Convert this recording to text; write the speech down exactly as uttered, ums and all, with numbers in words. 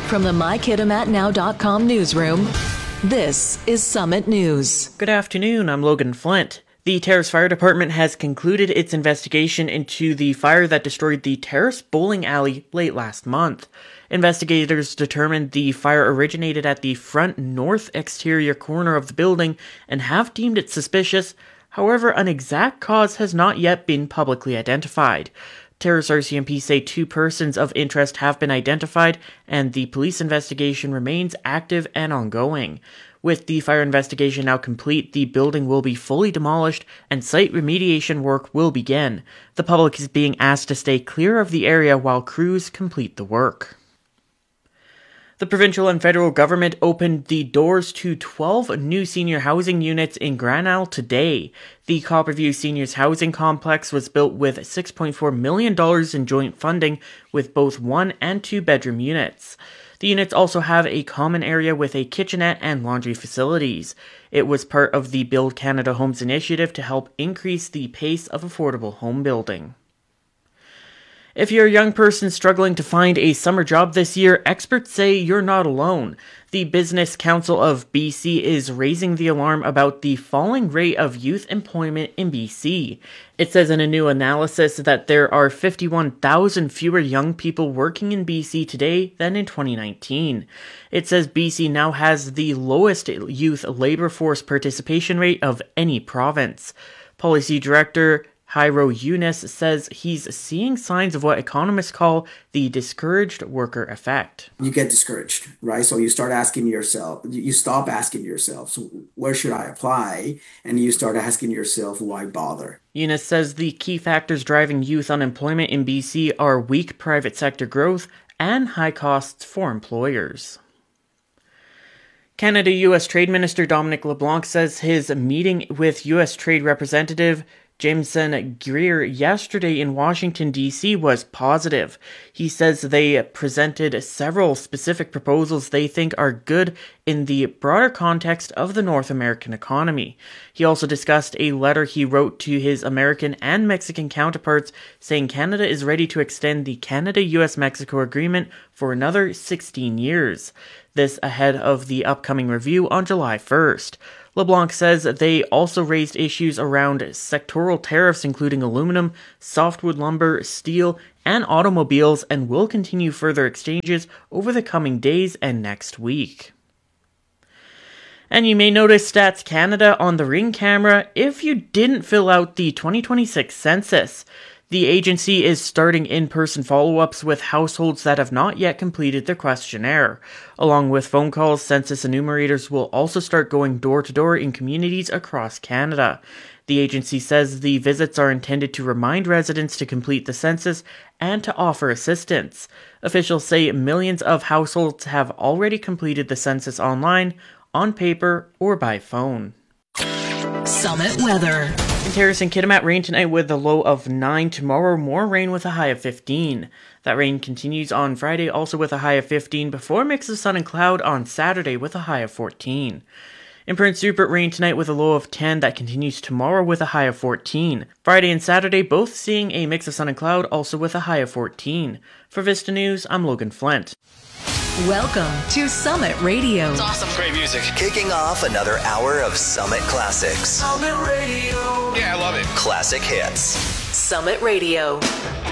From the my kitimat now dot com newsroom, this is Summit News. Good afternoon, I'm Logan Flint. The Terrace Fire Department has concluded its investigation into the fire that destroyed the Terrace Bowling Alley late last month. Investigators determined the fire originated at the front north exterior corner of the building and have deemed it suspicious. However, an exact cause has not yet been publicly identified. Terrace R C M P say two persons of interest have been identified, and the police investigation remains active and ongoing. With the fire investigation now complete, the building will be fully demolished and site remediation work will begin. The public is being asked to stay clear of the area while crews complete the work. The provincial and federal government opened the doors to twelve new senior housing units in Grand Isle today. The Copperview Seniors Housing Complex was built with six point four million dollars in joint funding with both one and two bedroom units. The units also have a common area with a kitchenette and laundry facilities. It was part of the Build Canada Homes initiative to help increase the pace of affordable home building. If you're a young person struggling to find a summer job this year, experts say you're not alone. The Business Council of B C is raising the alarm about the falling rate of youth employment in B C. It says in a new analysis that there are fifty-one thousand fewer young people working in B C today than in twenty nineteen. It says B C now has the lowest youth labor force participation rate of any province. Policy Director Jairo Yunis says he's seeing signs of what economists call the discouraged worker effect. You get discouraged, right? So you start asking yourself, you stop asking yourself, so where should I apply? And you start asking yourself, why bother? Yunis says the key factors driving youth unemployment in B C are weak private sector growth and high costs for employers. Canada-U S Trade Minister Dominic LeBlanc says his meeting with U S Trade Representative Jameson Greer yesterday in Washington, D C was positive. He says they presented several specific proposals they think are good in the broader context of the North American economy. He also discussed a letter he wrote to his American and Mexican counterparts saying Canada is ready to extend the Canada-U S Mexico agreement for another sixteen years. This ahead of the upcoming review on July first. LeBlanc says they also raised issues around sectoral tariffs including aluminum, softwood lumber, steel, and automobiles, and will continue further exchanges over the coming days and next week. And you may notice Stats Canada on the Ring camera if you didn't fill out the twenty twenty-six census. The agency is starting in-person follow-ups with households that have not yet completed their questionnaire. Along with phone calls, census enumerators will also start going door-to-door in communities across Canada. The agency says the visits are intended to remind residents to complete the census and to offer assistance. Officials say millions of households have already completed the census online, on paper, or by phone. Summit weather. In Terrace and Kitimat, rain tonight with a low of nine. Tomorrow, more rain with a high of fifteen. That rain continues on Friday, also with a high of fifteen, before a mix of sun and cloud on Saturday with a high of fourteen. In Prince Rupert, rain tonight with a low of ten. That continues tomorrow with a high of fourteen. Friday and Saturday, both seeing a mix of sun and cloud, also with a high of fourteen. For Vista News, I'm Logan Flint. Welcome to Summit Radio. It's awesome. Great music. Kicking off another hour of Summit Classics. Summit Radio. Yeah, I love it. Classic hits. Summit Radio.